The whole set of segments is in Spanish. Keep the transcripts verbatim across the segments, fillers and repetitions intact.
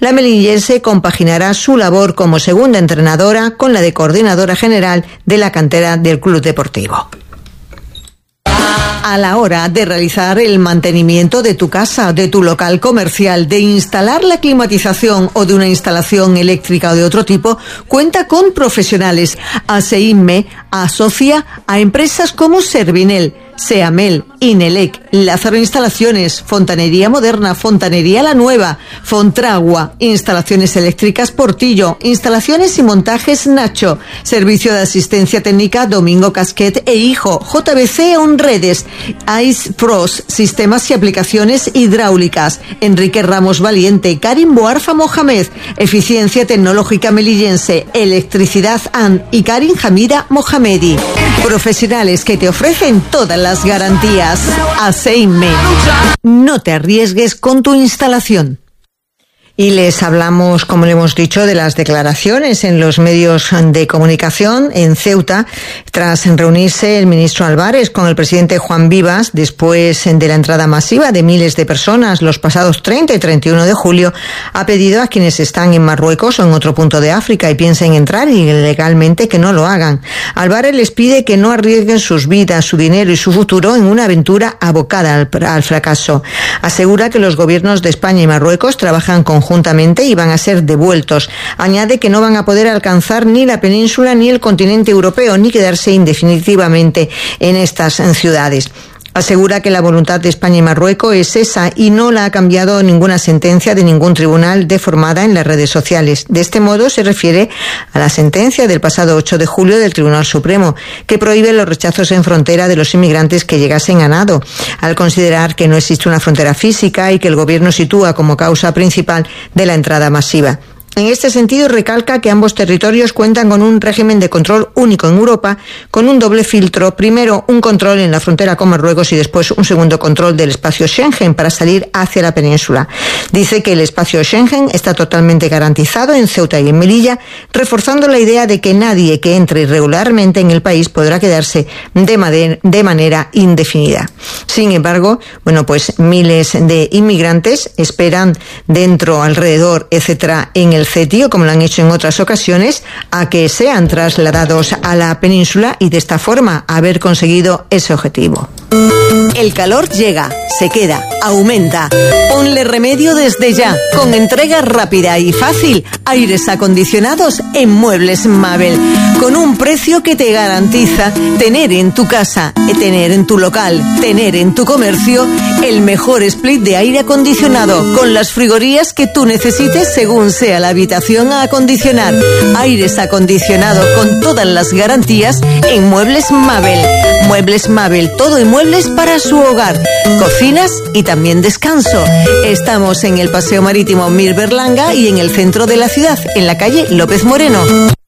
la melillense compaginará su labor como segunda entrenadora con la de coordinadora general de la cantera del club deportivo. A la hora de realizar el mantenimiento de tu casa, de tu local comercial, de instalar la climatización o de una instalación eléctrica o de otro tipo, cuenta con profesionales. ASEINME asocia a empresas como Servinel, Seamel, Inelec, Lázaro Instalaciones, Fontanería Moderna, Fontanería La Nueva, Fontragua, Instalaciones Eléctricas Portillo, Instalaciones y Montajes Nacho, Servicio de Asistencia Técnica Domingo Casquet e Hijo, J B C Onredes, Ice Frost, Sistemas y Aplicaciones Hidráulicas, Enrique Ramos Valiente, Karim Boarfa Mohamed, Eficiencia Tecnológica Melillense, Electricidad A N y Karim Hamida Mohamedi. Profesionales que te ofrecen todas las garantías. ASEINME. No te arriesgues con tu instalación. Y les hablamos, como le hemos dicho, de las declaraciones en los medios de comunicación en Ceuta, tras reunirse el ministro Álvarez con el presidente Juan Vivas, después de la entrada masiva de miles de personas los pasados treinta y treinta y uno de julio, ha pedido a quienes están en Marruecos o en otro punto de África y piensen entrar ilegalmente que no lo hagan. Álvarez les pide que no arriesguen sus vidas, su dinero y su futuro en una aventura abocada al, al fracaso. Asegura que los gobiernos de España y Marruecos trabajan conjuntamente Conjuntamente y van a ser devueltos. Añade que no van a poder alcanzar ni la península ni el continente europeo, ni quedarse indefinitivamente en estas ciudades. Asegura que la voluntad de España y Marruecos es esa y no la ha cambiado ninguna sentencia de ningún tribunal deformada en las redes sociales. De este modo se refiere a la sentencia del pasado ocho de julio del Tribunal Supremo, que prohíbe los rechazos en frontera de los inmigrantes que llegasen a nado, al considerar que no existe una frontera física y que el gobierno sitúa como causa principal de la entrada masiva. En este sentido, recalca que ambos territorios cuentan con un régimen de control único en Europa, con un doble filtro, primero un control en la frontera con Marruecos y después un segundo control del espacio Schengen para salir hacia la península. Dice que el espacio Schengen está totalmente garantizado en Ceuta y en Melilla, reforzando la idea de que nadie que entre irregularmente en el país podrá quedarse de, mader- de manera indefinida. Sin embargo, bueno, pues miles de inmigrantes esperan dentro, alrededor, etcétera, en el CETI, como lo han hecho en otras ocasiones, a que sean trasladados a la península y de esta forma haber conseguido ese objetivo. El calor llega, se queda, aumenta. Ponle remedio desde ya, con entrega rápida y fácil. Aires acondicionados en Muebles Mabel, con un precio que te garantiza tener en tu casa, tener en tu local, tener en tu comercio el mejor split de aire acondicionado, con las frigorías que tú necesites según sea la habitación a acondicionar. Aires acondicionados con todas las garantías en Muebles Mabel. Muebles Mabel, todo en muebles para su hogar, cocinas y también descanso. Estamos en el Paseo Marítimo Mir Berlanga y en el centro de la ciudad, en la calle López Moreno.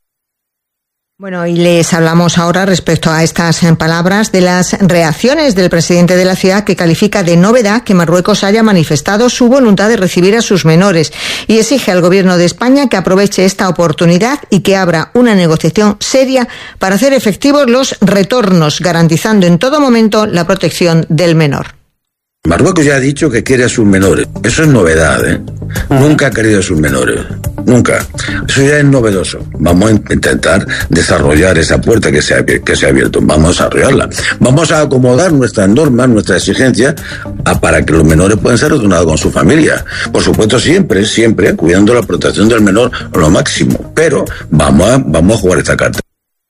Bueno, y les hablamos ahora respecto a estas palabras de las reacciones del presidente de la ciudad, que califica de novedad que Marruecos haya manifestado su voluntad de recibir a sus menores y exige al gobierno de España que aproveche esta oportunidad y que abra una negociación seria para hacer efectivos los retornos, garantizando en todo momento la protección del menor. Marruecos ya ha dicho que quiere a sus menores. Eso es novedad, ¿eh? Nunca ha querido a sus menores. Nunca. Eso ya es novedoso. Vamos a intentar desarrollar esa puerta que se ha, que se ha abierto. Vamos a desarrollarla. Vamos a acomodar nuestras normas, nuestras exigencias, a, para que los menores puedan ser retornados con su familia. Por supuesto, siempre, siempre, cuidando la protección del menor a lo máximo. Pero vamos a, vamos a jugar esta carta.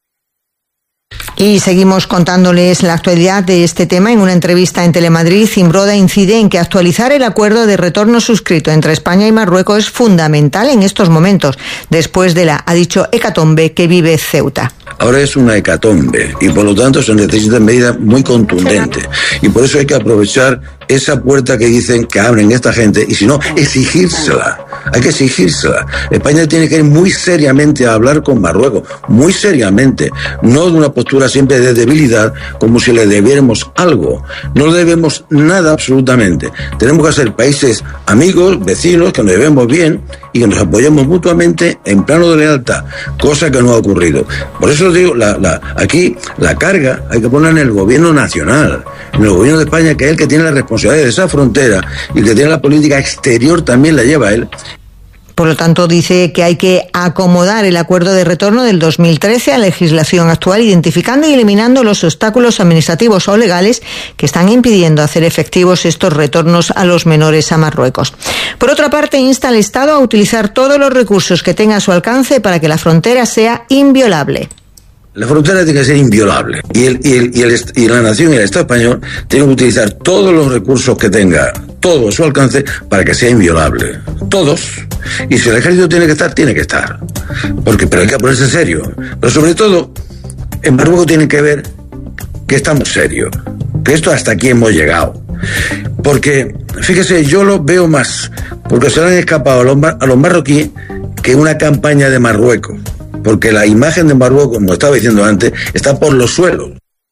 Y seguimos contándoles la actualidad de este tema. En una entrevista en Telemadrid, Imbroda incide en que actualizar el acuerdo de retorno suscrito entre España y Marruecos es fundamental en estos momentos, después de la, ha dicho, hecatombe que vive Ceuta. Ahora es una hecatombe y por lo tanto se necesitan medidas muy contundentes y por eso hay que aprovechar esa puerta que dicen que abren esta gente y si no, exigírsela. Hay que exigírsela. España tiene que ir muy seriamente a hablar con Marruecos, muy seriamente, no de una postura siempre de debilidad, como si le debiéramos algo. No le debemos nada absolutamente. Tenemos que ser países amigos, vecinos, que nos debemos bien y que nos apoyemos mutuamente en plano de lealtad, cosa que no ha ocurrido. Por eso digo, la, la, aquí la carga hay que ponerla en el gobierno nacional, en el gobierno de España, que es el que tiene la responsabilidad de esa frontera y el que tiene la política exterior también la lleva él. Por lo tanto, dice que hay que acomodar el acuerdo de retorno del dos mil trece a la legislación actual, identificando y eliminando los obstáculos administrativos o legales que están impidiendo hacer efectivos estos retornos a los menores a Marruecos. Por otra parte, insta al Estado a utilizar todos los recursos que tenga a su alcance para que la frontera sea inviolable. La frontera tiene que ser inviolable y, el, y, el, y, el, y la nación y el Estado español tienen que utilizar todos los recursos que tenga, todo a su alcance, para que sea inviolable. Todos. Y si el ejército tiene que estar, tiene que estar. Porque, pero hay que ponerse serio. Pero sobre todo, en Marruecos tienen que ver que estamos serios. Que esto hasta aquí hemos llegado. Porque, fíjese, yo lo veo más, porque se le han escapado a los, a los marroquíes que una campaña de Marruecos. Porque la imagen de Marruecos, como estaba diciendo antes, está por los suelos.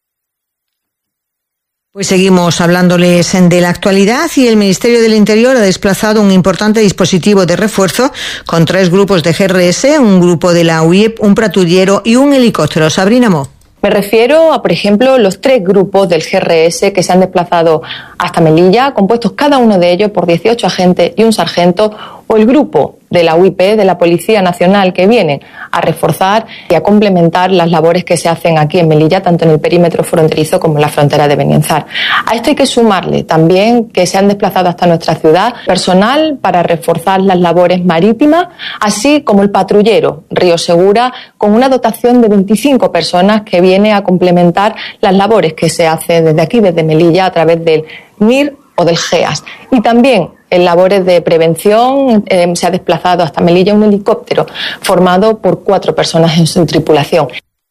Pues seguimos hablándoles de la actualidad y el Ministerio del Interior ha desplazado un importante dispositivo de refuerzo con tres grupos de G R S, un grupo de la U I E P, un patrullero y un helicóptero. Sabrina Mo. Me refiero a, por ejemplo, los tres grupos del G R S que se han desplazado hasta Melilla, compuestos cada uno de ellos por dieciocho agentes y un sargento, o el grupo de la U I P, de la Policía Nacional, que vienen a reforzar y a complementar las labores que se hacen aquí en Melilla, tanto en el perímetro fronterizo como en la frontera de Benienzar. A esto hay que sumarle también que se han desplazado hasta nuestra ciudad personal para reforzar las labores marítimas, así como el patrullero Río Segura, con una dotación de veinticinco personas que viene a complementar las labores que se hacen desde aquí, desde Melilla, a través del M I R o del G E A S. Y también en labores de prevención eh, se ha desplazado hasta Melilla un helicóptero formado por cuatro personas en su tripulación.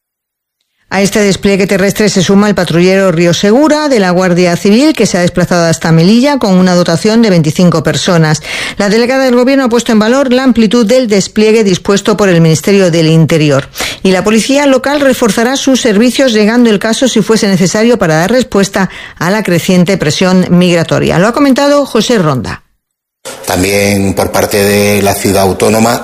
A este despliegue terrestre se suma el patrullero Río Segura de la Guardia Civil, que se ha desplazado hasta Melilla con una dotación de veinticinco personas. La delegada del Gobierno ha puesto en valor la amplitud del despliegue dispuesto por el Ministerio del Interior. Y la Policía Local reforzará sus servicios, llegando el caso si fuese necesario para dar respuesta a la creciente presión migratoria. Lo ha comentado José Ronda. También por parte de la ciudad autónoma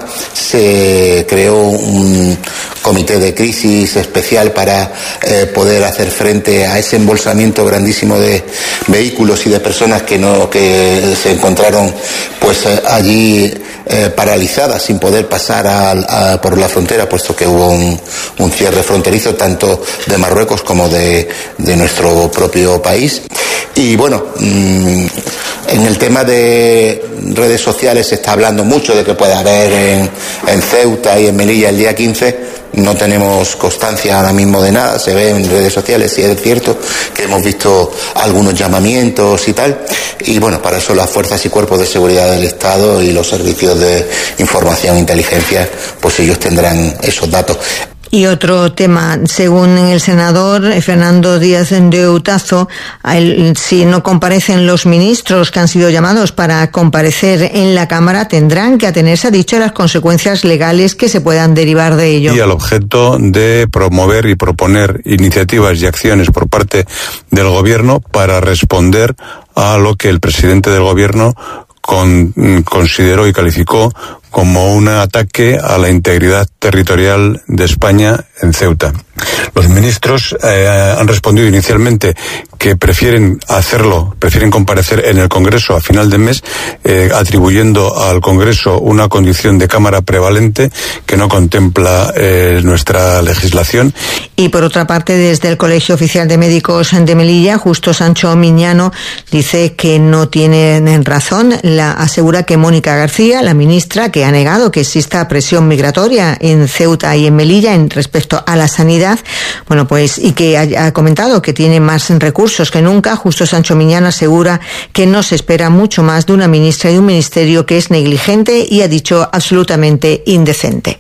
se creó un comité de crisis especial para eh, poder hacer frente a ese embolsamiento grandísimo de vehículos y de personas que no que se encontraron pues allí eh, paralizadas sin poder pasar a, a, por la frontera, puesto que hubo un, un cierre fronterizo tanto de Marruecos como de, de nuestro propio país. Y bueno, mmm, en el tema de redes sociales se está hablando mucho de que puede haber en, en Ceuta y en Melilla el día quince. No tenemos constancia ahora mismo de nada, se ve en redes sociales, sí es cierto que hemos visto algunos llamamientos y tal, y bueno, para eso las fuerzas y cuerpos de seguridad del Estado y los servicios de información e inteligencia, pues ellos tendrán esos datos. Y otro tema, según el senador Fernando Díaz de Otazo, el, si no comparecen los ministros que han sido llamados para comparecer en la Cámara, tendrán que atenerse, ha dicho, a las consecuencias legales que se puedan derivar de ello. Y al objeto de promover y proponer iniciativas y acciones por parte del Gobierno para responder a lo que el presidente del Gobierno con, consideró y calificó como un ataque a la integridad territorial de España en Ceuta. Los ministros eh, han respondido inicialmente que prefieren hacerlo, prefieren comparecer en el Congreso a final de mes, eh, atribuyendo al Congreso una condición de Cámara prevalente que no contempla eh, nuestra legislación. Y por otra parte, desde el Colegio Oficial de Médicos de Melilla, Justo Sancho Miñano dice que no tienen razón. La asegura que Mónica García, la ministra, que ha negado que exista presión migratoria en Ceuta y en Melilla en respecto a la sanidad, bueno, pues, y que ha, ha comentado que tiene más recursos que nunca. Justo Sancho Miñano asegura que no se espera mucho más de una ministra y un ministerio que es negligente y, ha dicho, absolutamente indecente.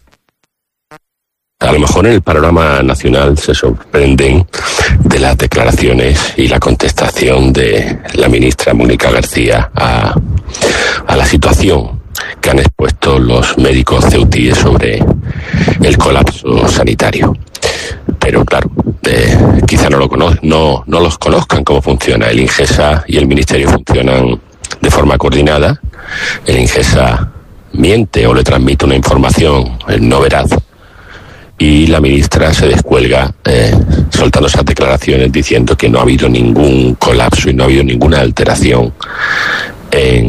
A lo mejor en el panorama nacional se sorprenden de las declaraciones y la contestación de la ministra Mónica García a, a la situación que han expuesto los médicos ceutíes sobre el colapso sanitario. Pero claro, eh, quizá no, lo cono- no, no los conozcan cómo funciona. El INGESA y el Ministerio funcionan de forma coordinada. El INGESA miente o le transmite una información no veraz, y la ministra se descuelga eh, soltando esas declaraciones diciendo que no ha habido ningún colapso y no ha habido ninguna alteración en,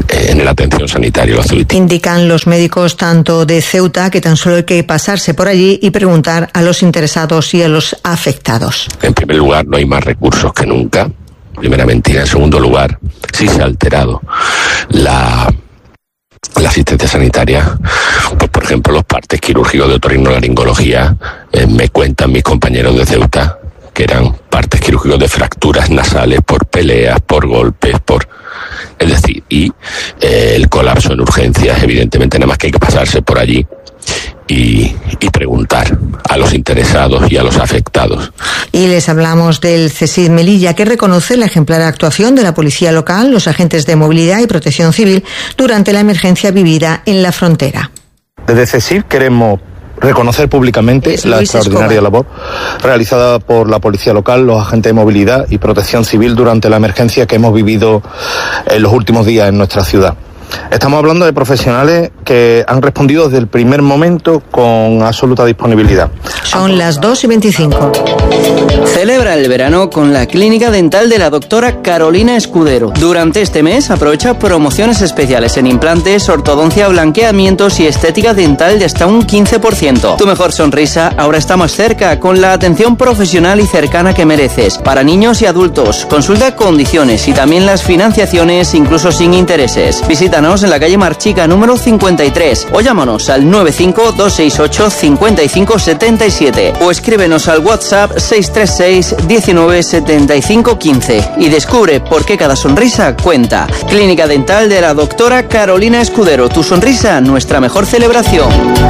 en la atención sanitaria los ceutíes. Indican los médicos tanto de Ceuta que tan solo hay que pasarse por allí y preguntar a los interesados y a los afectados. En primer lugar, no hay más recursos que nunca. Primera mentira. En segundo lugar, sí se ha alterado la, la asistencia sanitaria. Pues, por ejemplo, los partes quirúrgicos de otorrinolaringología, eh, me cuentan mis compañeros de Ceuta que eran partes quirúrgicos de fracturas nasales por peleas, por golpes, por... Es decir, y eh, el colapso en urgencias, evidentemente, nada más que hay que pasarse por allí y, y preguntar a los interesados y a los afectados. Y les hablamos del CESID Melilla, que reconoce la ejemplar actuación de la policía local, los agentes de movilidad y protección civil durante la emergencia vivida en la frontera. Desde CESID queremos reconocer públicamente la extraordinaria Escobar. labor realizada por la policía local, los agentes de movilidad y protección civil durante la emergencia que hemos vivido en los últimos días en nuestra ciudad. Estamos hablando de profesionales que han respondido desde el primer momento con absoluta disponibilidad. Son las dos y veinticinco. Celebra el verano con la clínica dental de la doctora Carolina Escudero. Durante este mes aprovecha promociones especiales en implantes, ortodoncia, blanqueamientos y estética dental de hasta un quince por ciento. Tu mejor sonrisa ahora está más cerca con la atención profesional y cercana que mereces. Para niños y adultos, consulta condiciones y también las financiaciones incluso sin intereses. Visítanos en la calle Marchica número cincuenta y tres o llámanos al nueve cinco dos seis ocho cinco cinco siete siete o escríbenos al WhatsApp seis tres seis diecinueve setenta y cinco quince y descubre por qué cada sonrisa cuenta. Clínica Dental de la doctora Carolina Escudero. Tu sonrisa, nuestra mejor celebración.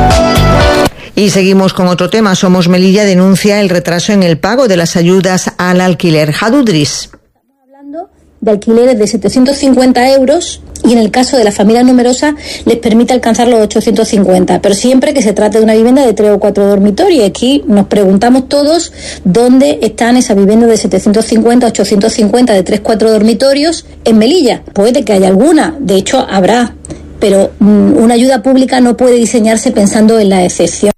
Y seguimos con otro tema. Somos Melilla denuncia el retraso en el pago de las ayudas al alquiler. Jadudris. Estamos hablando de alquileres de setecientos cincuenta euros y en el caso de la familia numerosa les permite alcanzar los ochocientos cincuenta, pero siempre que se trate de una vivienda de tres o cuatro dormitorios. Aquí nos preguntamos todos dónde están esas viviendas de setecientos cincuenta, ochocientos cincuenta de tres o cuatro dormitorios en Melilla. Puede que haya alguna, de hecho habrá, pero mmm, una ayuda pública no puede diseñarse pensando en la excepción.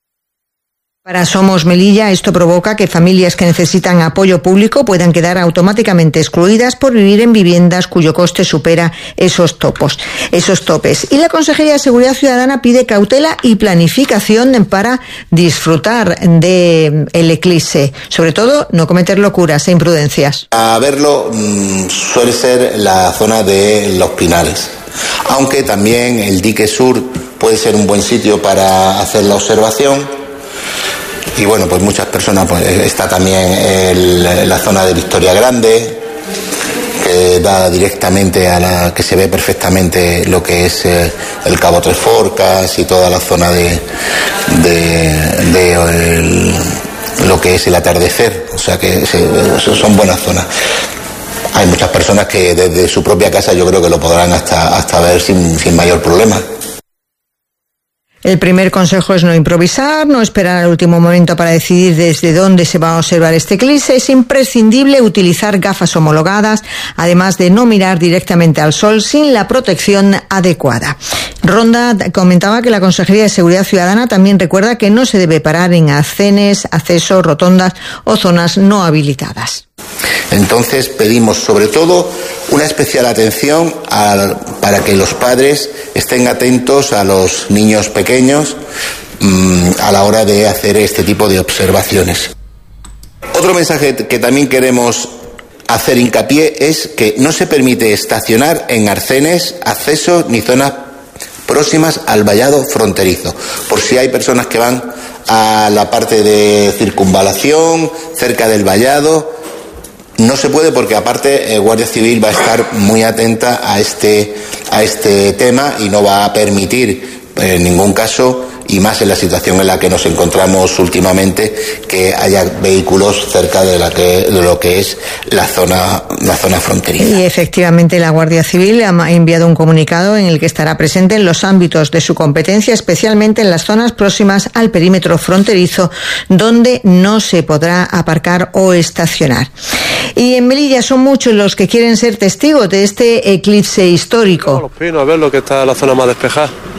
Para Somos Melilla, esto provoca que familias que necesitan apoyo público puedan quedar automáticamente excluidas por vivir en viviendas cuyo coste supera esos topos, esos topes. Y la Consejería de Seguridad Ciudadana pide cautela y planificación para disfrutar del eclipse. Sobre todo, no cometer locuras e imprudencias. A verlo mmm, suele ser la zona de Los Pinares, aunque también el dique sur puede ser un buen sitio para hacer la observación. Y bueno, pues muchas personas, pues está también el, la zona de Victoria Grande, que da directamente a la, que se ve perfectamente lo que es eh, el Cabo Tres Forcas y toda la zona de, de, de el, lo que es el atardecer, o sea que se, son buenas zonas. Hay muchas personas que desde su propia casa yo creo que lo podrán hasta, hasta ver sin, sin mayor problema. El primer consejo es no improvisar, no esperar al último momento para decidir desde dónde se va a observar este eclipse. Es imprescindible utilizar gafas homologadas, además de no mirar directamente al sol sin la protección adecuada. Ronda comentaba que la Consejería de Seguridad Ciudadana también recuerda que no se debe parar en arcenes, accesos, rotondas o zonas no habilitadas. Entonces pedimos sobre todo una especial atención a, para que los padres estén atentos a los niños pequeños mmm, a la hora de hacer este tipo de observaciones. Otro mensaje que también queremos hacer hincapié es que no se permite estacionar en arcenes, accesos ni zonas próximas al vallado fronterizo, por si hay personas que van a la parte de circunvalación cerca del vallado. No se puede porque aparte eh, Guardia Civil va a estar muy atenta a este, a este tema y no va a permitir eh, en ningún caso, y más en la situación en la que nos encontramos últimamente, que haya vehículos cerca de, la que, de lo que es la zona, la zona fronteriza. Y efectivamente la Guardia Civil ha enviado un comunicado en el que estará presente en los ámbitos de su competencia, especialmente en las zonas próximas al perímetro fronterizo, donde no se podrá aparcar o estacionar. Y en Melilla son muchos los que quieren ser testigos de este eclipse histórico. Los Pinos, a ver lo que está la zona más despejada.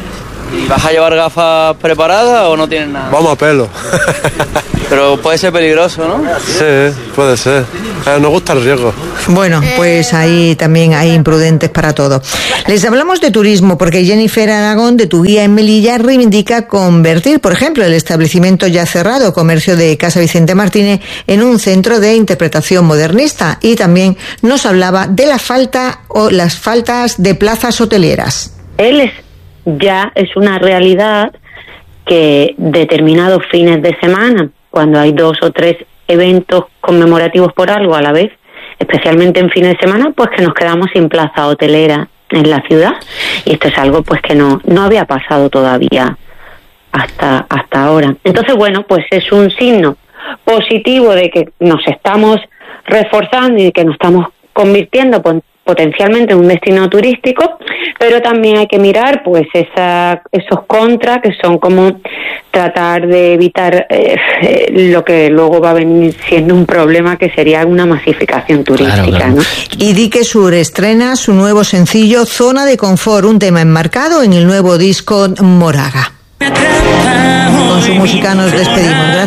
¿Y vas a llevar gafas preparadas o no tienes nada? Vamos a pelo. Pero puede ser peligroso, ¿no? Sí, puede ser. Eh, nos gusta el riesgo. Bueno, pues ahí también hay imprudentes para todo. Les hablamos de turismo porque Jennifer Aragón, de Tu Guía en Melilla, reivindica convertir, por ejemplo, el establecimiento ya cerrado, comercio de Casa Vicente Martínez, en un centro de interpretación modernista. Y también nos hablaba de la falta o las faltas de plazas hoteleras. Él es, ya es una realidad que determinados fines de semana, cuando hay dos o tres eventos conmemorativos por algo a la vez, especialmente en fines de semana, pues que nos quedamos sin plaza hotelera en la ciudad. Y esto es algo pues que no, no había pasado todavía hasta, hasta ahora. Entonces, bueno, pues es un signo positivo de que nos estamos reforzando y que nos estamos convirtiendo pues, potencialmente en un destino turístico, pero también hay que mirar pues esa, esos contras que son como tratar de evitar eh, lo que luego va a venir siendo un problema, que sería una masificación turística. Claro, claro. ¿No? Y Dique Sur estrena su nuevo sencillo Zona de Confort, un tema enmarcado en el nuevo disco Moraga. Con su música nos despedimos. Gracias.